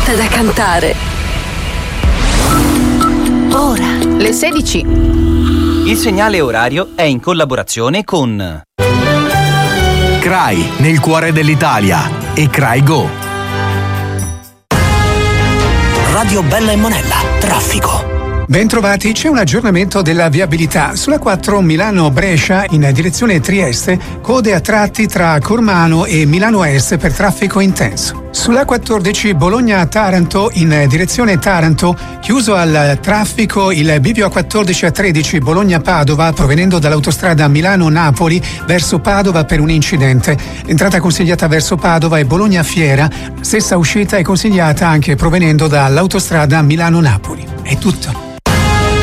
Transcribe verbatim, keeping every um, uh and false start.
fatta da cantare. Ora, le sedici. Il segnale orario è in collaborazione con C R A I, nel cuore dell'Italia, e C R A I Go. Radio Bella e Monella, traffico. Bentrovati, c'è un aggiornamento della viabilità. Sulla quattro Milano-Brescia in direzione Trieste, code a tratti tra Cormano e Milano Est per traffico intenso. Sulla quattordici Bologna-Taranto in direzione Taranto, chiuso al traffico il bivio A quattordici A tredici Bologna-Padova provenendo dall'autostrada Milano-Napoli verso Padova per un incidente. L'entrata consigliata verso Padova è Bologna-Fiera, stessa uscita è consigliata anche provenendo dall'autostrada Milano-Napoli. È tutto.